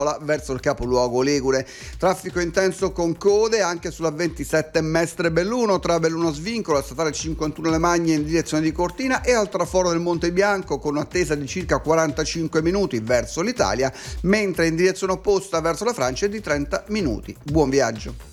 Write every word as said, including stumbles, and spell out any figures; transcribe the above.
verso il capoluogo ligure. Traffico intenso con code anche sulla ventisette Mestre Belluno, tra Belluno Svincolo e statale cinquantuno Le Magne in direzione di Cortina e al traforo del Monte Bianco, con un'attesa di circa quarantacinque minuti verso l'Italia, mentre in direzione opposta verso la Francia è di trenta minuti. Buon viaggio.